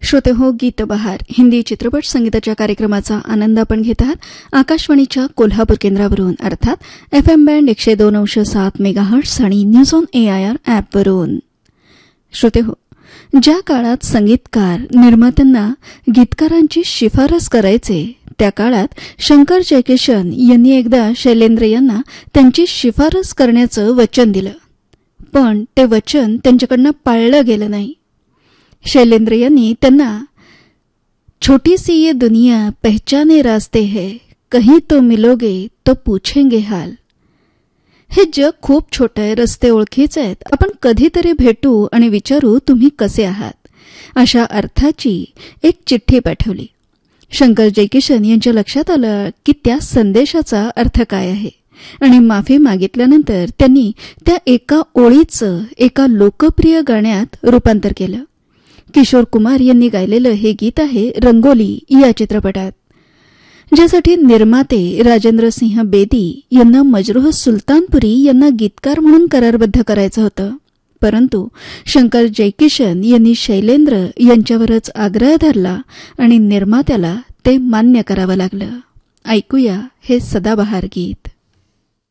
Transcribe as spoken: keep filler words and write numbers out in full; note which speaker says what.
Speaker 1: श्रोते हो, गीत बहार हिंदी चित्रपट संगीताच्या कार्यक्रमाचा आनंद आपण घेत आहात आकाशवाणीच्या कोल्हापूर केंद्रावरून, अर्थात एफ एम बँड एकशे दोन अंश सात मेगाहर्ट्स आणि news on A I R ॲपवरून. श्रोते हो, ज्या काळात संगीतकार निर्मात्यांना गीतकारांची शिफारस करायचे त्या काळात शंकर जयकिशन यांनी एकदा शैलेंद्र यांना त्यांची शिफारस करण्याचं वचन दिलं, पण ते वचन त्यांच्याकडनं पाळलं गेलं नाही. शैलेंद्र यांनी त्यांना छोटी सी ये दुनिया पहचाने रास्ते है, कहीं तो मिलोगे तो पूछेंगे हाल. हे जग खूप छोटं आहे, रस्ते ओळखीचे आहेत, आपण कधीतरी भेटू आणि विचारू तुम्ही कसे आहात, अशा अर्थाची एक चिठ्ठी पाठवली. शंकर जयकिशन यांच्या लक्षात आलं की त्या संदेशाचा अर्थ काय आहे आणि माफी मागितल्यानंतर त्यांनी त्या एका ओळीचं एका लोकप्रिय गाण्यात रूपांतर केलं. किशोर कुमार यांनी गायलेलं हे गीत आहे रंगोली या चित्रपटात, ज्यासाठी निर्माते राजेंद्र सिंह बेदी यांना मजरूह सुलतानपुरी यांना गीतकार म्हणून करारबद्ध करायचं होतं, परंतु शंकर जयकिशन यांनी शैलेंद्र यांच्यावरच आग्रह धरला आणि निर्मात्याला ते मान्य करावं लागलं. ऐकूया हे सदाबहार गीत.